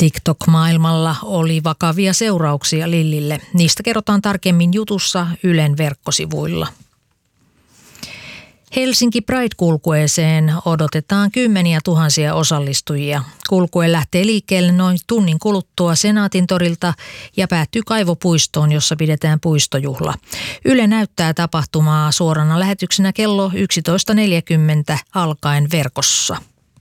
TikTok-maailmalla oli vakavia seurauksia Lillille. Niistä kerrotaan tarkemmin jutussa Ylen verkkosivuilla. Helsinki Pride-kulkueeseen odotetaan kymmeniä tuhansia osallistujia. Kulkue lähtee liikkeelle noin tunnin kuluttua Senaatintorilta ja päättyy Kaivopuistoon, jossa pidetään puistojuhla. Yle näyttää tapahtumaa suorana lähetyksenä kello 11.40 alkaen verkossa.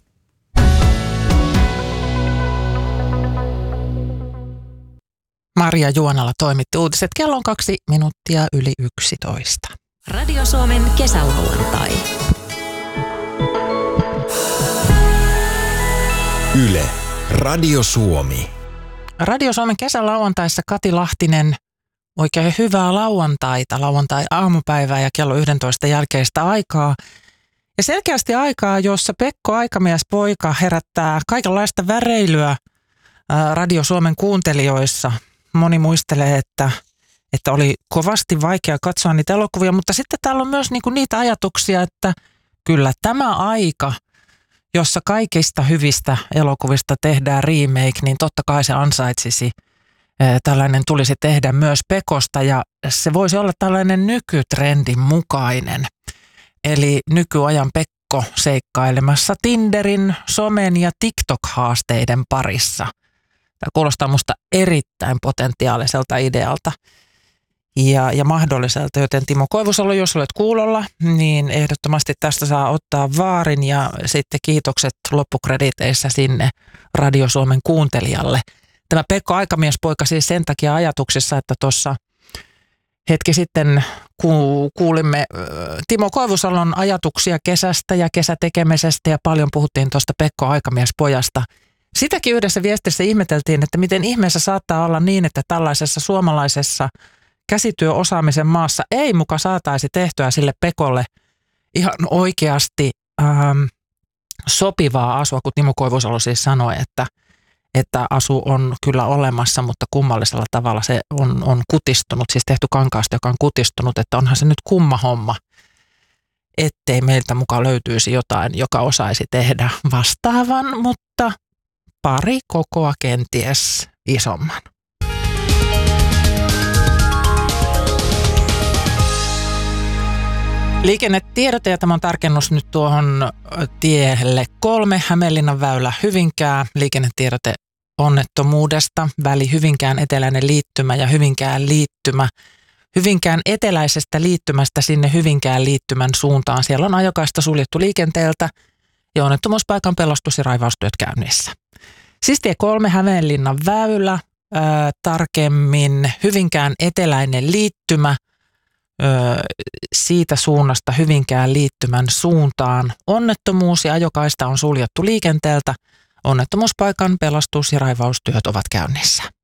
Maria Juonala toimitti uutiset. Kello on 2 minuuttia yli 11. Radio Suomen kesälauantai. Yle, Radio Suomi. Radio Suomen kesälauantaissa Kati Lahtinen, oikein hyvää lauantaita, lauantai-aamupäivää ja kello 11 jälkeistä aikaa. Ja selkeästi aikaa, jossa Pekko Aikamiespoika herättää kaikenlaista väreilyä Radio Suomen kuuntelijoissa. Moni muistelee, että oli kovasti vaikea katsoa niitä elokuvia, mutta sitten täällä on myös niitä ajatuksia, että kyllä tämä aika, jossa kaikista hyvistä elokuvista tehdään remake, niin totta kai se ansaitsisi. Tällainen tulisi tehdä myös Pekosta ja se voisi olla tällainen nykytrendin mukainen. Eli nykyajan Pekko seikkailemassa Tinderin, somen ja TikTok-haasteiden parissa. Tämä kuulostaa musta erittäin potentiaaliselta idealta ja mahdolliselta, joten Timo Koivusalo, jos olet kuulolla, niin ehdottomasti tästä saa ottaa vaarin ja sitten kiitokset loppukrediteissä sinne Radio Suomen kuuntelijalle. Tämä Pekko Aikamiespoika siis sen takia ajatuksessa, että tuossa hetki sitten kuulimme Timo Koivusalon ajatuksia kesästä ja kesätekemisestä ja paljon puhuttiin tuosta Pekko Aikamiespojasta. Sitäkin yhdessä viestissä ihmeteltiin, että miten ihmeessä saattaa olla niin, että tällaisessa suomalaisessa käsityöosaamisen maassa ei muka saataisi tehtyä sille Pekolle ihan oikeasti sopivaa asua, kun Timo Koivusalo siis sanoi, että asu on kyllä olemassa, mutta kummallisella tavalla se on kutistunut, siis tehty kankaasta, joka on kutistunut, että onhan se nyt kumma homma, ettei meiltä mukaan löytyisi jotain, joka osaisi tehdä vastaavan, mutta pari kokoa kenties isomman. Liikennetiedote ja tämä on tarkennus nyt tuohon tielle 3 Hämeenlinnan väylä Hyvinkää. Liikennetiedote onnettomuudesta, väli Hyvinkään eteläinen liittymä ja Hyvinkään liittymä. Hyvinkään eteläisestä liittymästä sinne Hyvinkään liittymän suuntaan. Siellä on ajokaista suljettu liikenteeltä ja onnettomuuspaikan pelastus- ja raivaustyöt käynnissä. Siis tie 3 Hämeenlinnan väylä, tarkemmin Hyvinkään eteläinen liittymä. Siitä suunnasta Hyvinkään liittymän suuntaan onnettomuus ja ajokaista on suljettu liikenteeltä. Onnettomuuspaikan pelastus- ja raivaustyöt ovat käynnissä.